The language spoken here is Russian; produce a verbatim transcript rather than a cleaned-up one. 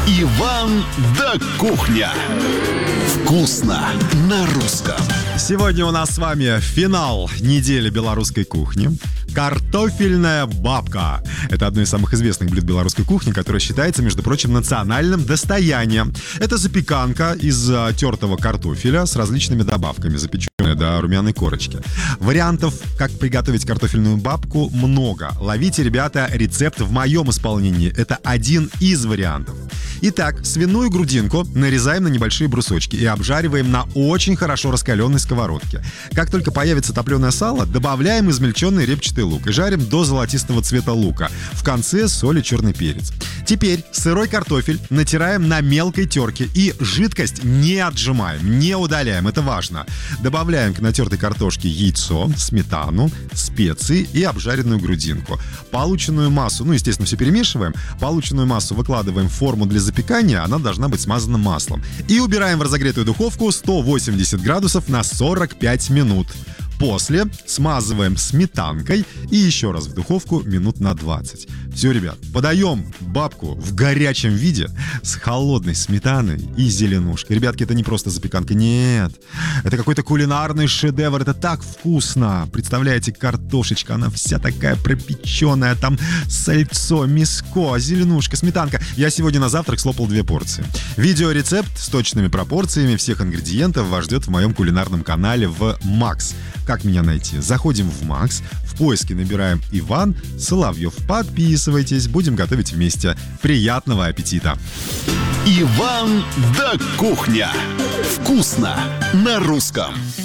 Иван да кухня. Вкусно на русском. Сегодня у нас с вами финал недели белорусской кухни. Картофельная бабка. Это одно из самых известных блюд белорусской кухни, которое считается, между прочим, национальным достоянием. Это запеканка из тертого картофеля с различными добавками, запеченная до румяной корочки. Вариантов, как приготовить картофельную бабку, много. Ловите, ребята, рецепт в моем исполнении. Это один из вариантов. Итак, свиную грудинку нарезаем на небольшие брусочки и обжариваем на очень хорошо раскаленной сковородке. Как только появится топленое сало, добавляем измельченный репчатый лук и жарим до золотистого цвета лука. В конце соль и черный перец. Теперь сырой картофель натираем на мелкой терке и жидкость не отжимаем, не удаляем, это важно. Добавляем к натертой картошке яйцо, сметану, специи и обжаренную грудинку. Полученную массу, ну, естественно, все перемешиваем, полученную массу выкладываем в форму для запекания, она должна быть смазана маслом. И убираем в разогретую духовку сто восемьдесят градусов на сорок пять минут. После смазываем сметанкой и еще раз в духовку минут на двадцать. Все, ребят, подаем бабку в горячем виде с холодной сметаной и зеленушкой. Ребятки, это не просто запеканка, нет. Это какой-то кулинарный шедевр, это так вкусно. Представляете, картошечка, она вся такая пропеченная, там сальцо, мяско, зеленушка, сметанка. Я сегодня на завтрак слопал две порции. Видеорецепт с точными пропорциями всех ингредиентов вас ждет в моем кулинарном канале в Макс. Как меня найти? Заходим в Макс, в поиске набираем Иван Соловьев. Подписывайтесь, будем готовить вместе. Приятного аппетита! Иван да кухня. Вкусно на русском.